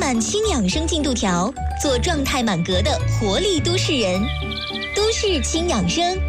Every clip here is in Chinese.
满轻养生进度条，做状态满格的活力都市人。都市轻养生。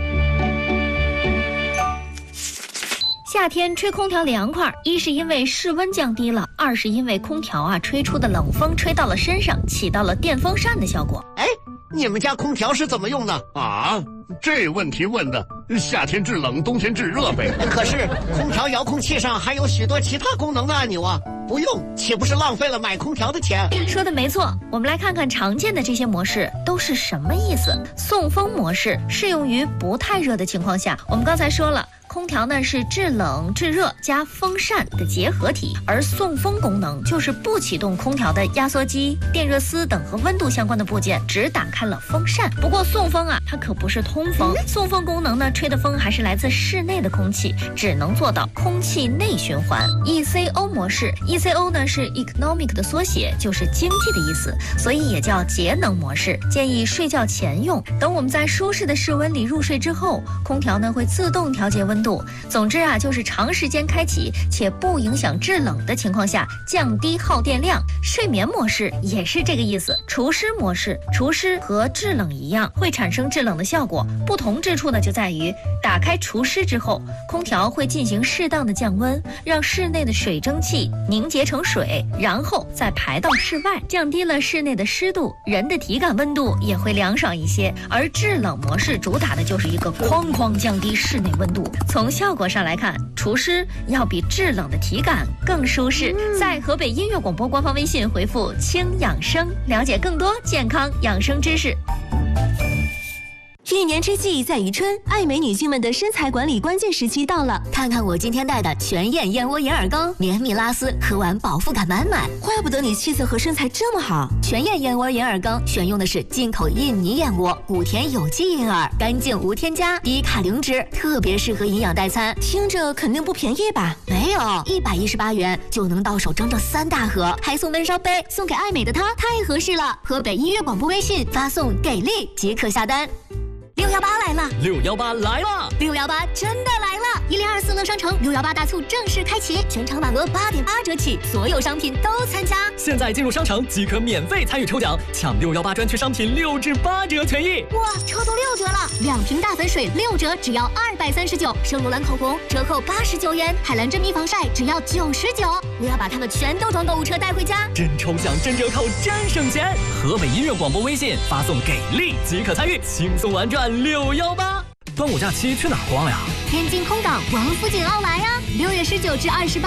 夏天吹空调凉快，一是因为室温降低了，二是因为空调吹出的冷风吹到了身上，起到了电风扇的效果。 哎，你们家空调是怎么用的啊？这问题问的，夏天制冷，冬天制热呗。 可是空调遥控器上还有许多其他功能的按钮啊，不用岂不是浪费了买空调的钱？ 说的没错，我们来看看常见的这些模式都是什么意思。送风模式适用于不太热的情况下，我们刚才说了。空调呢是制冷制热加风扇的结合体，而送风功能就是不启动空调的压缩机、电热丝等和温度相关的部件，只打开了风扇。不过送风它可不是通风，送风功能呢吹的风还是来自室内的空气，只能做到空气内循环。ECO 模式 ，ECO 呢是 economic 的缩写，就是经济的意思，所以也叫节能模式，建议睡觉前用。等我们在舒适的室温里入睡之后，空调呢会自动调节温度。总之就是长时间开启且不影响制冷的情况下，降低耗电量。睡眠模式也是这个意思。除湿模式，除湿和制冷一样，会产生制冷的效果，不同之处呢就在于，打开除湿之后，空调会进行适当的降温，让室内的水蒸气凝结成水，然后再排到室外，降低了室内的湿度，人的体感温度也会凉爽一些。而制冷模式主打的就是一个哐降低室内温度。从效果上来看，除湿要比制冷的体感更舒适。在河北音乐广播官方微信回复轻养生，了解更多健康养生知识。 一年之计在于春，爱美女性们的身材管理关键时期到了。 看看我今天带的全燕燕窝银耳羹，绵密拉丝，喝完饱腹感满满。 怪不得你气色和身材这么好。 全燕燕窝银耳羹选用的是进口印尼燕窝，谷田有机银耳，干净无添加，低卡零脂，特别适合营养代餐。 听着肯定不便宜吧？ 没有，118元就能到手整整3大盒，还送温烧杯，送给爱美的她太合适了。河北音乐广播微信发送给力即可下单。618来了 ，618来了 ，618真的来了！1024乐商城618大促正式开启，全场满额8.8折起，所有商品都参加。 现在进入商城即可免费参与抽奖，抢618专区商品6至8折权益。 哇，抽到6折了！2瓶大粉水6折，只要239；圣罗兰口红折扣89元，海蓝真皮防晒只要99。我要把它们全都装购物车带回家。 真抽奖，真折扣，真省钱！河北音乐广播微信发送给力即可参与，轻松玩转618。端午假期去哪儿逛呀？ 天津空港王府井奥莱6月19至28